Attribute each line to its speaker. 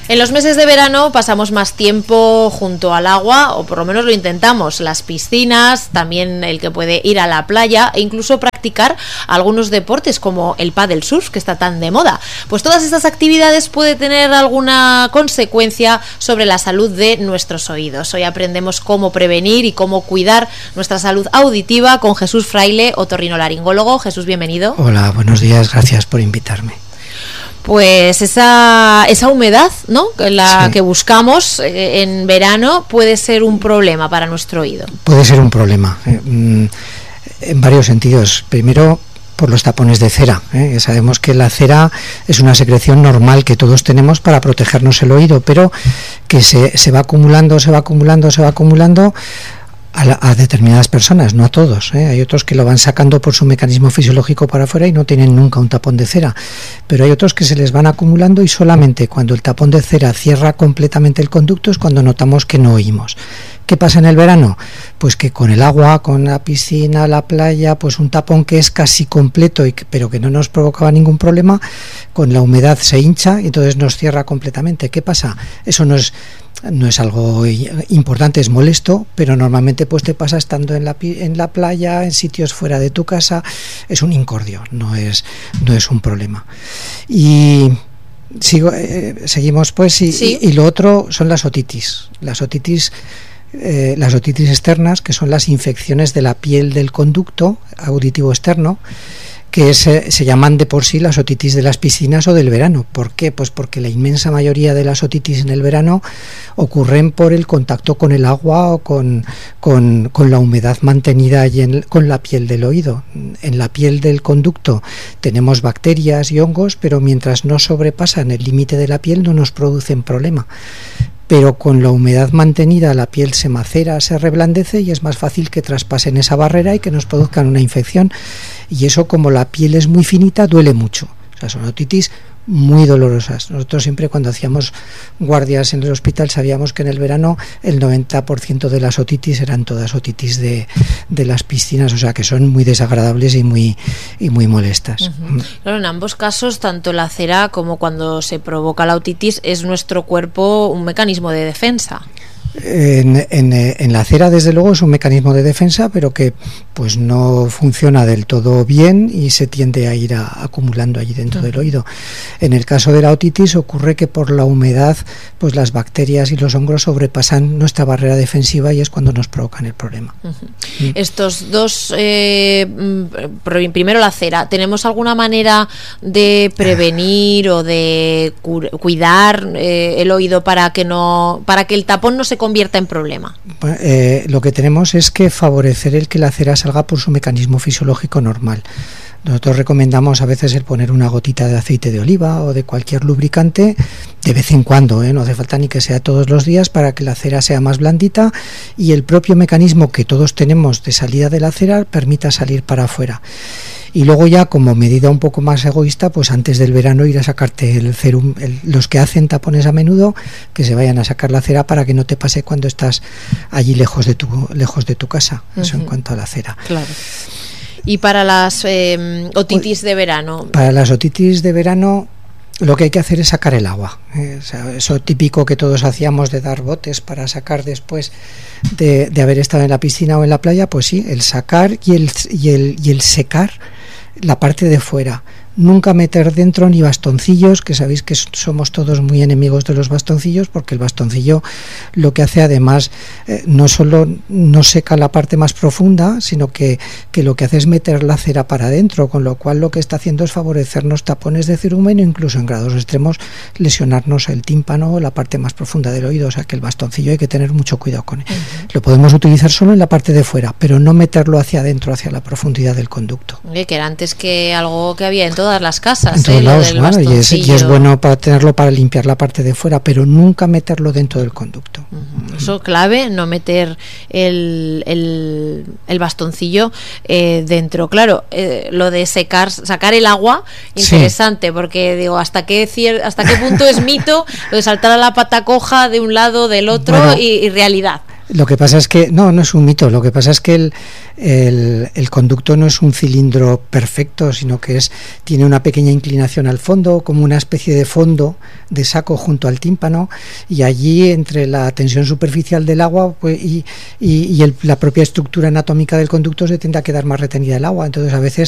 Speaker 1: En los meses de verano pasamos más tiempo junto al agua, o por lo menos lo intentamos. Las piscinas, también el que puede ir a la playa e incluso practicar algunos deportes como el pádel surf, que está tan de moda. Pues todas estas actividades pueden tener alguna consecuencia sobre la salud de nuestros oídos. Hoy aprendemos cómo prevenir y cómo cuidar nuestra salud auditiva con Jesús Fraile, otorrinolaringólogo. Jesús, bienvenido.
Speaker 2: Hola, buenos días, gracias por invitarme.
Speaker 1: Pues esa humedad, ¿no?,
Speaker 2: Sí.
Speaker 1: que buscamos en verano puede ser un problema para nuestro oído.
Speaker 2: Puede ser un problema en varios sentidos. Primero, por los tapones de cera. Sabemos que la cera es una secreción normal que todos tenemos para protegernos el oído, pero que se va acumulando a determinadas personas, no a todos. Hay otros que lo van sacando por su mecanismo fisiológico para afuera y no tienen nunca un tapón de cera, pero hay otros que se les van acumulando y solamente cuando el tapón de cera cierra completamente el conducto es cuando notamos que no oímos. ¿Qué pasa en el verano? Pues que con el agua, con la piscina, la playa, pues un tapón que es casi completo pero que no nos provocaba ningún problema, con la humedad se hincha y entonces nos cierra completamente. ¿Qué pasa? Eso no es algo importante, es molesto, pero normalmente pues te pasa estando en la playa, en sitios fuera de tu casa. Es un incordio, no es un problema. Y seguimos pues
Speaker 1: Sí.
Speaker 2: y lo otro son las otitis. Las otitis externas, que son las infecciones de la piel del conducto auditivo externo, que se llaman de por sí las otitis de las piscinas o del verano. ¿Por qué? Pues porque la inmensa mayoría de las otitis en el verano ocurren por el contacto con el agua o con la humedad mantenida con la piel del oído. En la piel del conducto tenemos bacterias y hongos, pero mientras no sobrepasan el límite de la piel no nos producen problema. Pero con la humedad mantenida la piel se macera, se reblandece y es más fácil que traspasen esa barrera y que nos produzcan una infección. Y eso, como la piel es muy finita, duele mucho. O sea, son otitis muy dolorosas. Nosotros siempre cuando hacíamos guardias en el hospital sabíamos que en el verano el 90% de las otitis eran todas otitis de las piscinas, o sea que son muy desagradables y muy molestas.
Speaker 1: Uh-huh. Claro, en ambos casos, tanto la cera como cuando se provoca la otitis, es nuestro cuerpo un mecanismo de defensa.
Speaker 2: En la cera, desde luego, es un mecanismo de defensa, pero que pues no funciona del todo bien y se tiende a ir acumulando allí dentro del oído. En el caso de la otitis ocurre que por la humedad pues las bacterias y los hongos sobrepasan nuestra barrera defensiva y es cuando nos provocan el problema.
Speaker 1: Uh-huh. Estos dos, primero la cera, ¿tenemos alguna manera de prevenir o de cuidar el oído para que el tapón no se convierta en problema?
Speaker 2: Lo que tenemos es que favorecer el que la cera salga por su mecanismo fisiológico normal. Nosotros recomendamos a veces el poner una gotita de aceite de oliva o de cualquier lubricante de vez en cuando, no hace falta ni que sea todos los días, para que la cera sea más blandita y el propio mecanismo que todos tenemos de salida de la cera permita salir para afuera. Y luego ya, como medida un poco más egoísta, pues antes del verano ir a sacarte el cerum. Los que hacen tapones a menudo, que se vayan a sacar la cera para que no te pase cuando estás allí lejos de tu casa. Eso en cuanto a la cera.
Speaker 1: Claro. ¿Y para las otitis de verano?
Speaker 2: Para las otitis de verano lo que hay que hacer es sacar el agua. O sea, eso típico que todos hacíamos de dar botes para sacar después de haber estado en la piscina o en la playa, pues sí, el sacar y el secar la parte de fuera. Nunca meter dentro ni bastoncillos, que sabéis que somos todos muy enemigos de los bastoncillos, porque el bastoncillo lo que hace además no solo no seca la parte más profunda, sino que lo que hace es meter la cera para adentro, con lo cual lo que está haciendo es favorecernos tapones de cerumen o incluso en grados extremos lesionarnos el tímpano o la parte más profunda del oído. O sea que el bastoncillo hay que tener mucho cuidado con él. Uh-huh. Lo podemos utilizar solo en la parte de fuera, pero no meterlo hacia adentro, hacia la profundidad del conducto.
Speaker 1: Que era antes que algo que había en todas las casas,
Speaker 2: en todos lados,
Speaker 1: claro,
Speaker 2: y es bueno para tenerlo para limpiar la parte de fuera, pero nunca meterlo dentro del conducto.
Speaker 1: Uh-huh. Eso clave, no meter el bastoncillo dentro. Claro, lo de sacar el agua, interesante, sí. Porque digo, hasta qué punto es mito lo de saltar a la pata coja de un lado, del otro, bueno, y realidad.
Speaker 2: Lo que pasa es que, no es un mito, lo que pasa es que el conducto no es un cilindro perfecto, sino que tiene una pequeña inclinación al fondo, como una especie de fondo de saco junto al tímpano, y allí entre la tensión superficial del agua pues, y la propia estructura anatómica del conducto se tiende a quedar más retenida el agua. Entonces a veces